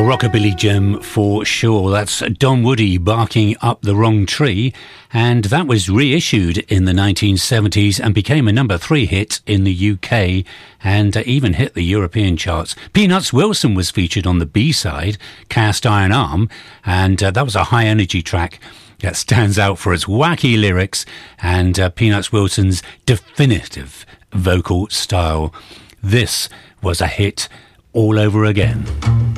rockabilly gem for sure. That's Don Woody, Barking Up the Wrong Tree, and that was reissued in the 1970s and became a number 3 hit in the UK and even hit the European charts. Peanuts Wilson was featured on the B-side, Cast Iron Arm, and that was a high energy track that stands out for its wacky lyrics and Peanuts Wilson's definitive vocal style. This was a hit all over again.